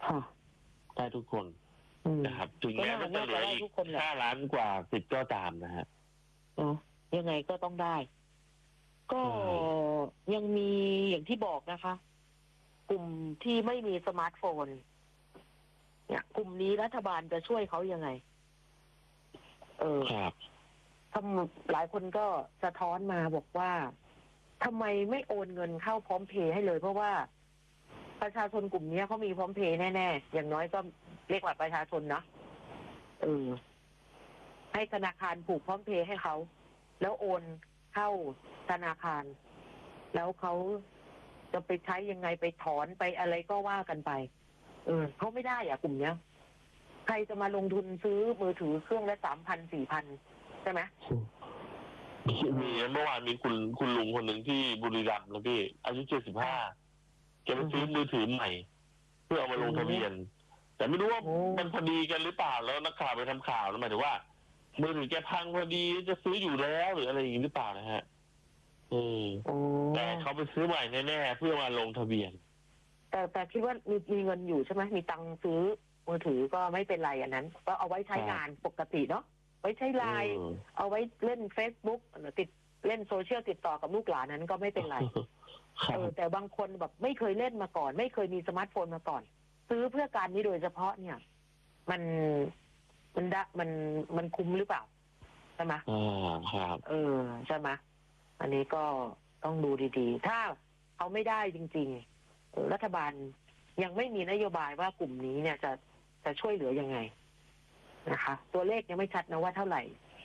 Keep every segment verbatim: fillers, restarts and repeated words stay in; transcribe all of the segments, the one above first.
ค่ะได้ทุกคนอืมนะครับ ถึงแม้ว่าจะเหลือน่าจะได้อีทุกกคนแหละห้าล้านกว่าสิทธิ์ก็ตามนะฮะเนาะยังไงก็ต้องได้ ก็ใช่ยังมีอย่างที่บอกนะคะ กลุ่มที่ไม่มีสมาร์ทโฟน เนี่ย กลุ่มนี้รัฐบาลจะช่วยเขายังไง เออครับทำหลายคนก็สะท้อนมาบอกว่าทำไมไม่โอนเงินเข้าพร้อมเพย์ให้เลย เพราะว่าประชาชนกลุ่มนี้เขามีพร้อมเพย์แน่ๆ อย่างน้อยก็เรียกว่าประชาชนนะเออ ให้ธนาคารผูกพร้อมเพย์ให้เขา แล้วโอนเข้าธนาคาร แล้วเขาจะไปใช้ยังไงไปถอนไปอะไรก็ว่ากันไป เออเขาไม่ได้อ่ะกลุ่มเนี้ย ใครจะมาลงทุนซื้อมือถือเครื่องละสามพันสี่พันใช่ไหมมีเมื่อวานมีคุณคุณลุงคนหนึ่งที่บุรีรัมย์นะพี่อายุเจ็ดสิบห้าแกไปซื้อมือถือใหม่ เพื่อเอามาลงทะเบียน แต่ไม่รู้ว่าโอ้มันพอดีกันหรือเปล่าแล้วนักข่าวไปทำข่าวแล้วหมายถึงว่ามือถือแกพังพอดีจะซื้ออยู่แล้วหรืออะไรอย่างนี้หรือเปล่านะฮะเออโอ้แต่เขาไปซื้อใหม่แน่ๆเพื่อมาลงทะเบียนแต่แต่คิดว่ามีมีเงินอยู่ใช่ไหมมีตังค์ซื้อมือถือก็ไม่เป็นไรอันนั้น ก็เอาไว้ใช้งานปกติเนาะไว้ใช้ไลน์อืมเอาไว้เล่น Facebook หรือติดเล่นโซเชียลติดต่อกับลูกหลานนั้นก็ไม่เป็นไรครัเอบ อแต่บางคนแบบไม่เคยเล่นมาก่อน ไม่เคยมีสมาร์ทโฟนมาก่อน ซื้อเพื่อการนี้โดยเฉพาะเนี่ย มันมันดะมันมันคุ้มหรือเปล่าใช่ไหมอ่าครับเออใช่ไหมอันนี้ก็ต้องดูดีๆ ถ้าเขาไม่ได้จริงๆเอ่อรัฐบาลยังไม่มีนโยบายว่ากลุ่มนี้เนี่ยจะจะช่วยเหลือยังไงนะคะ ตัวเลขยังไม่ชัดนะว่าเท่าไหร่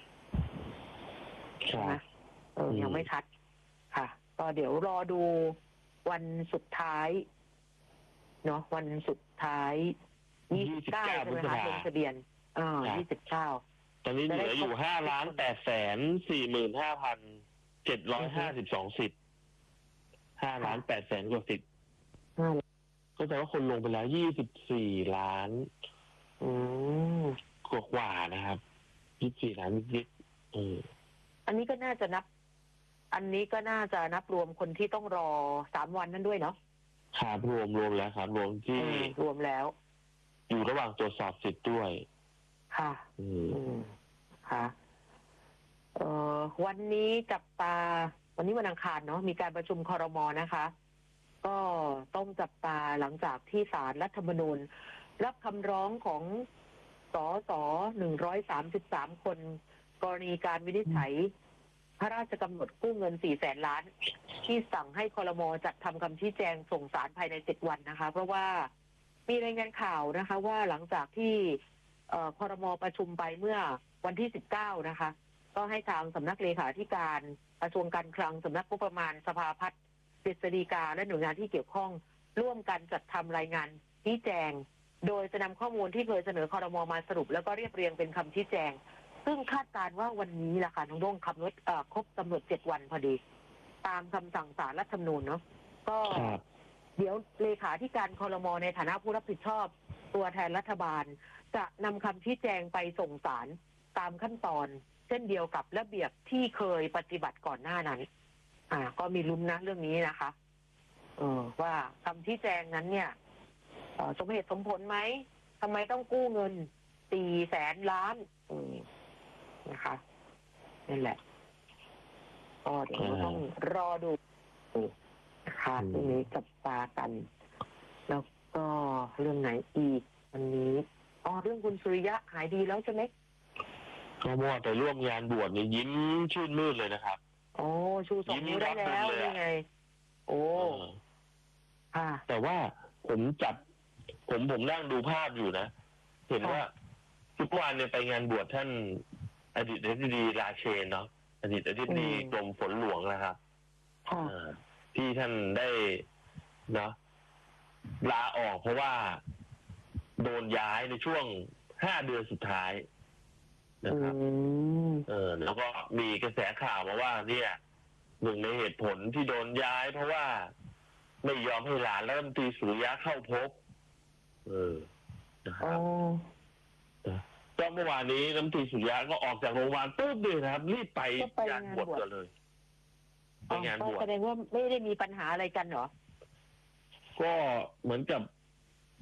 ครันะบเอออืมยังไม่ชัดค่ะ ก็เดี๋ยวรอดูวันสุดท้ายเนาะวันสุดท้ายยี่สิบเก้าใช่ไหมคะลงทะเบียนอ่ายี่สิบเก้าตอนนี้เหลืออยู่ห้าล้านแปดแสนสี่หมื่นห้าพันเจ็ดร้อยห้าสิบสองสิทธิ์ห้าล้านแปดแสนกว่าสิทธิ์ห้าก็แปลว่าคนลงไปแล้วยี่สิบสี่ล้านอืมกว่ากว่าๆนะครับยี่สิบสี่ล้านนิดๆเอออันนี้ก็น่าจะนับ อันนี้ก็น่าจะนับรวมคนที่ต้องรอสามวันนั่นด้วยเนาะครับรวมรวมแล้วครับ รวมที่เออรวมแล้วอยู่ระหว่างตรวจสอบสิทธิ์ด้วยค่ะอืมอืมค่ะเอ่อวันนี้จับตา วันนี้วันอังคารเนาะมีการประชุมครม.นะคะ ก็ต้องจับตาหลังจากที่ศาลรัฐธรรมนูญ รับคำร้องของสสหนึ่งร้อยสามสิบสามคน กรณีการวินิจฉัย พระราชกำหนดกู้เงินสี่แสนล้าน ที่สั่งให้ครม.จัดทำคำชี้แจงส่งศาลภายในเจ็ดวันนะคะ เพราะว่ามีรายงานข่าวนะคะ ว่าหลังจากที่เอ่อครม.ประชุมไปเมื่อวันที่สิบเก้านะคะ ก็ให้ทางสำนักเลขาธิการกระทรวงการคลังสำนักงบประมาณสภาพัฒน์กฤษฎีกาและหน่วยงานที่เกี่ยวข้อง ร่วมกันจัดทำรายงานชี้แจง โดยจะนำข้อมูลที่เคยเสนอครม.มาสรุป แล้วก็เรียบเรียงเป็นคำชี้แจง ซึ่งคาดการณ์ว่าวันนี้ล่ะค่ะน้องโด่งคำนวณเอ่อครบกำหนดเจ็ดวันพอดี ตามคำสั่งศาลรัฐธรรมนูญเนาะก็ครับเดี๋ยวเลขาธิการครม.ในฐานะผู้รับผิดชอบ ตัวแทนรัฐบาล จะนำคำชี้แจงไปส่งศาลตามขั้นตอน เช่นเดียวกับระเบียบที่เคยปฏิบัติก่อนหน้านั้น อ่า ก็มีลุ้นนะเรื่องนี้นะคะ เออว่าคำชี้แจงนั้นเนี่ยเอ่อสมเหตุสมผลไหมทำไมต้องกู้เงินสี่แสนล้านอืมนะคะนั่นแหละก็เดี๋ยวเราต้องรอดูนะคะเรื่องนี้จับตากัน แล้วก็เรื่องไหนอีกวันนี้อ๋อเรื่องคุณสุริยะหายดีแล้วใช่ไหมก็เมื่อวานไปร่วมงานบวชนี่ยิ้มชื่นมื่นเลยนะครับโอ้ชูสองนิ้วได้แล้วนี่ไง โอ้เออค่ะแต่ว่าผมจับ ผมผมนั่งดูภาพอยู่นะ เห็นว่าทุกวันเนี่ยไปงานบวชท่านอดีตอธิบดีราเชนเนาะอดีตอธิบดีอืมกรมฝนหลวงนะครับค่ะเออที่ท่านได้เนาะลาออกเพราะว่าโดนย้ายในช่วงห้าเดือนสุดท้ายนะอืครับมเออ แล้วก็มีกระแสข่าวมาว่า เนี่ยหนึ่งในเหตุผลที่โดนย้าย เพราะว่าไม่ยอมให้หลานรัฐมนตรีสุริยะเข้าพบ เออนะคอ๋อรับก็เมื่อวานนี้รัฐมนตรีสุริยะก็ออกจากโรงพยาบาลปุ๊บเลยนะครับ รีบไปก็ไปงานบวชงานบวชกันเลยไปอ๋องานก็บวชแสดงว่าไม่ได้มีปัญหาอะไรกันเหรอก็เหมือนกับ